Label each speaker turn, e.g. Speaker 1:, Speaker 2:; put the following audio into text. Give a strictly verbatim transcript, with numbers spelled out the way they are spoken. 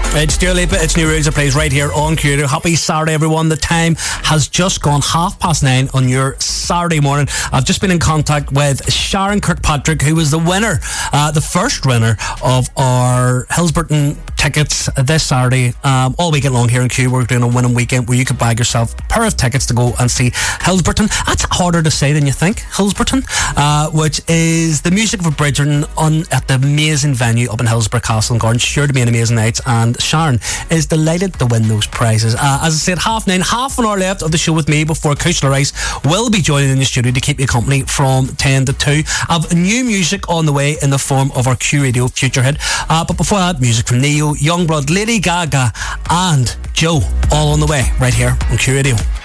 Speaker 1: It's Dua Lipa, it's New Rules that plays right here on Q Radio. Happy Saturday, everyone. The time has just gone half past nine on your Saturday morning. I've just been in contact with Sharon Kirkpatrick, who was the winner, uh, the first winner of our Hillsburton tickets this Saturday. Um, all weekend long here in Q, we're doing a winning weekend where you could bag yourself a pair of tickets to go and see Hillsburton. That's harder to say than you think, Hillsburton, uh, which is the music of a Bridgerton on at the amazing venue up in Hillsborough Castle and Garden. Sure to be an amazing night, and Sharon is delighted to win those prizes. Uh, as I said, half nine, half an hour left of the show with me before Kushla Rice will be joining in the studio to keep you company from ten to two. I've new music on the way in the form of our Q Radio Future Hit. Uh, but before that, music from Neo, Youngblood, Lady Gaga and Joe, all on the way right here on Q Radio.